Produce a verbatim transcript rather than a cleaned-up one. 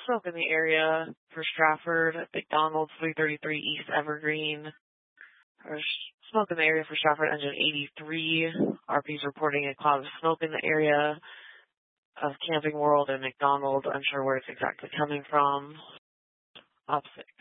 smoke in the area for Stratford, McDonald's three thirty-three East Evergreen. There's smoke in the area for Stratford, engine eighty-three. R P's reporting a cloud of smoke in the area of Camping World and McDonald. Unsure where it's exactly coming from. Opposite